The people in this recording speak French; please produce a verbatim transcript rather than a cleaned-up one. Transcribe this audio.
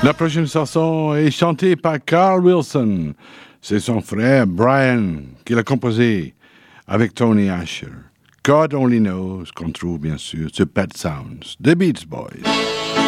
La prochaine chanson est chantée par Carl Wilson. C'est son frère Brian qui l'a composée avec Tony Asher. God Only Knows, qu'on trouve bien sûr sur Pet Sounds, The Beach Boys.